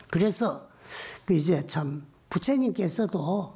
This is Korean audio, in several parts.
그래서 그 이제 참 부처님께서도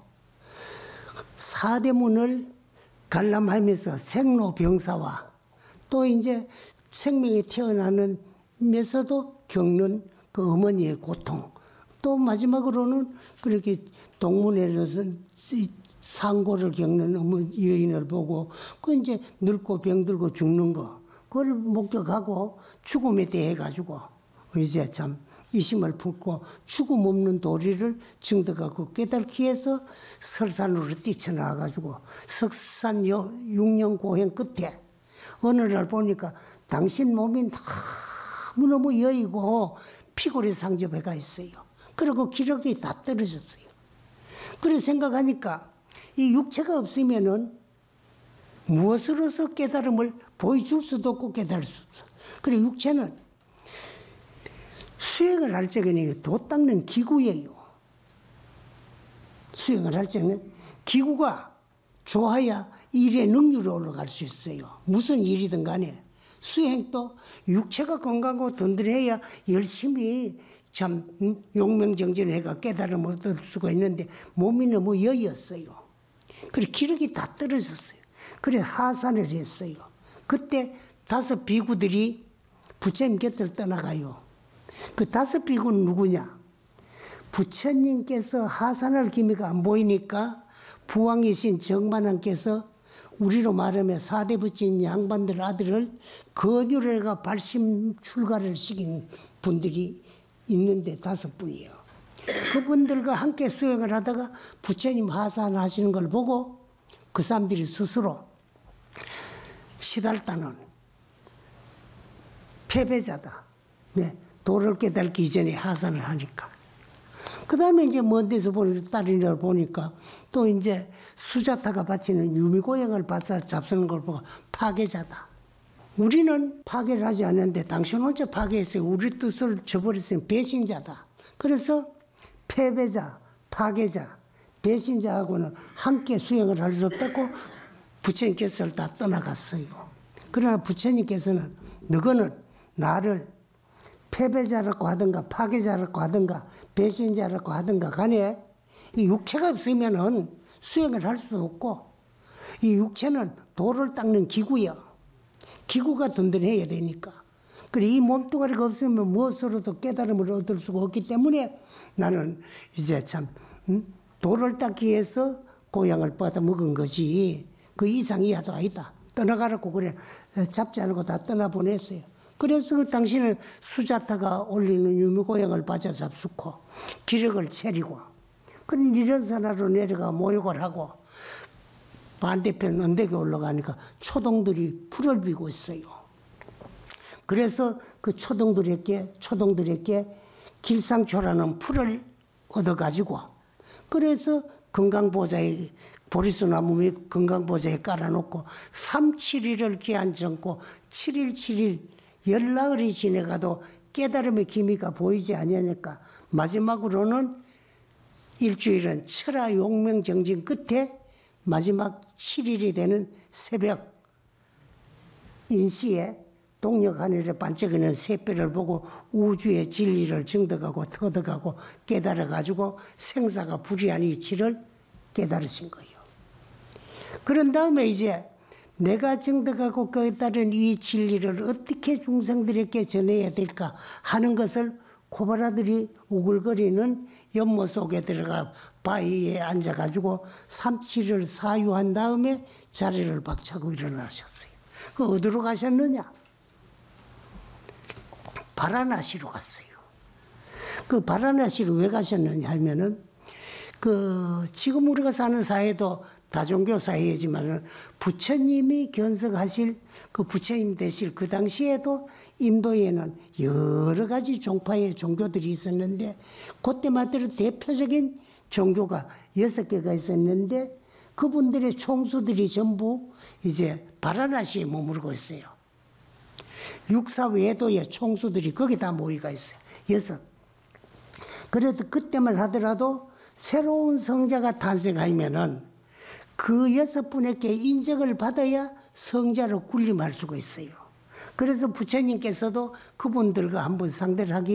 사대문을 관람하면서 생로병사와 또 이제 생명이 태어나면서도 겪는 그 어머니의 고통, 또 마지막으로는 그렇게 동문회에서 상고를 겪는 여인을 보고 그 이제 늙고 병들고 죽는 거 그걸 목격하고 죽음에 대해 가지고 이제 참 이심을 품고 죽음 없는 도리를 증득하고 깨닫기 위해서 설산으로 뛰쳐나와 가지고 석산 6년 고행 끝에 어느 날 보니까 당신 몸이 너무너무 여의고 피골이 상접해가 있어요. 그리고 기력이 다 떨어졌어요. 그래서 생각하니까 이 육체가 없으면은 무엇으로서 깨달음을 보여줄 수도 없고 깨달을 수도 없어. 그리고 육체는 수행을 할 적에는 도 닦는 기구예요. 수행을 할 적에는 기구가 좋아야 일의 능률이 올라갈 수 있어요. 무슨 일이든 간에. 수행도 육체가 건강하고 든든해야 열심히 참 용맹정진을 해가 깨달음을 얻을 수가 있는데 몸이 너무 여였어요. 그래 기력이 다 떨어졌어요. 그래 하산을 했어요. 그때 5 비구들이 부처님 곁을 떠나가요. 그 5 비구는 누구냐? 부처님께서 하산할 기미가 안 보이니까 부왕이신 정만왕께서 우리로 말하면 4대 부처님 양반들 아들을 건유를 해가 발심 출가를 시킨 분들이 있는데 5분이에요. 그분들과 함께 수행을 하다가 부처님 하산하시는 걸 보고 그 사람들이 스스로 시달다는 패배자다. 네, 도를 깨닫기 이전에 하산을 하니까. 그 다음에 이제 먼 데서 보는 딸이를 보니까 또 이제 수자타가 바치는 유미고행을 받아 잡수는 걸 보고 파괴자다. 우리는 파괴를 하지 않는데 당신 혼자 파괴했어요. 우리 뜻을 저버렸으니 배신자다. 그래서 패배자, 파괴자, 배신자하고는 함께 수행을 할 수 없다고 부처님께서 다 떠나갔어요. 그러나 부처님께서는 너거는 나를 패배자라고 하든가 파괴자라고 하든가 배신자라고 하든가 간에 이 육체가 없으면은 수행을 할 수도 없고 이 육체는 도를 닦는 기구야. 기구가 든든해야 되니까. 그래 이 몸뚱아리가 없으면 무엇으로도 깨달음을 얻을 수가 없기 때문에 나는 이제 참 도를 닦기 위해서 고향을 받아 먹은 거지 그 이상 이하도 아니다. 떠나가라고 그래 잡지 않고 다 떠나보냈어요. 그래서 그 당신은 수자타가 올리는 유미고향을 받아 잡수고 기력을 차리고 그런 일연산하로 내려가 모욕을 하고 반대편 언덕에 올라가니까 초동들이 풀을 비고 있어요. 그래서 그 초동들에게 길상초라는 풀을 얻어가지고 그래서 건강보좌에 보리수나무 밑 건강보좌에 깔아놓고 3, 7일을 기한 정고 7일 7일 열나흘이 지내가도 깨달음의 기미가 보이지 않으니까 마지막으로는 일주일은 철야 용맹정진 끝에 마지막 7일이 되는 새벽 인시에 동력 하늘에 반짝이는 새별을 보고 우주의 진리를 증득하고 터득하고 깨달아가지고 생사가 불이한 이치를 깨달으신 거예요. 그런 다음에 이제 내가 증득하고 깨달은 이 진리를 어떻게 중생들에게 전해야 될까 하는 것을 코바라들이 우글거리는 연못 속에 들어가 바위에 앉아가지고 3, 7일 사유한 다음에 자리를 박차고 일어나셨어요. 그 어디로 가셨느냐? 바라나시로 갔어요. 그 바라나시로 왜 가셨느냐 하면은 지금 우리가 사는 사회도 다종교 사회이지만 부처님이 견성하실 그 부처님 되실 그 당시에도 인도에는 여러 가지 종파의 종교들이 있었는데 그때마다 대표적인 종교가 6개가 있었는데 그분들의 총수들이 전부 이제 바라나시에 머무르고 있어요. 육사 외도의 총수들이 거기 다 모이가 있어요. 6. 그래도 그때만 하더라도 새로운 성자가 탄생하면은 그 6분에게 인정을 받아야 성자로 군림할 수가 있어요. 그래서 부처님께서도 그분들과 한번 상대를 하기